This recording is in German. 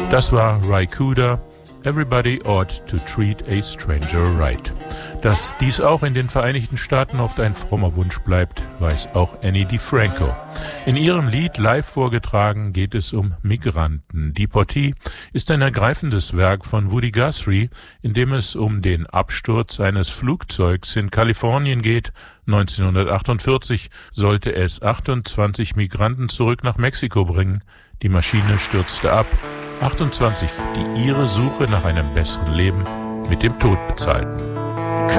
Das war Ry Cooder, Everybody Ought to Treat a Stranger Right. Dass dies auch in den Vereinigten Staaten oft ein frommer Wunsch bleibt, weiß auch Annie DiFranco. In ihrem Lied live vorgetragen geht es um Migranten. Deportee ist ein ergreifendes Werk von Woody Guthrie, in dem es um den Absturz eines Flugzeugs in Kalifornien geht. 1948 sollte es 28 Migranten zurück nach Mexiko bringen. Die Maschine stürzte ab. 28, die ihre Suche nach einem besseren Leben mit dem Tod bezahlten.